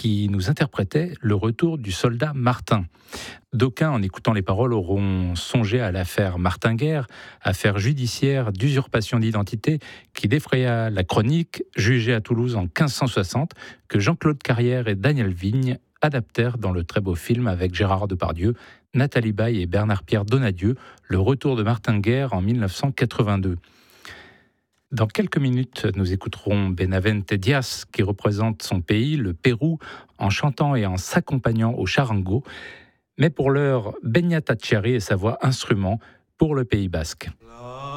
qui nous interprétait le retour du soldat Martin. D'aucuns, en écoutant les paroles, auront songé à l'affaire Martin-Guerre, affaire judiciaire d'usurpation d'identité qui défraya la chronique, jugée à Toulouse en 1560, que Jean-Claude Carrière et Daniel Vigne adaptèrent dans le très beau film avec Gérard Depardieu, Nathalie Baye et Bernard-Pierre Donadieu, Le retour de Martin-Guerre en 1982. Dans quelques minutes, nous écouterons Benavente Dias qui représente son pays, le Pérou, en chantant et en s'accompagnant au charango. Mais pour l'heure, Beñat Atxerri et sa voix instrument pour le Pays basque.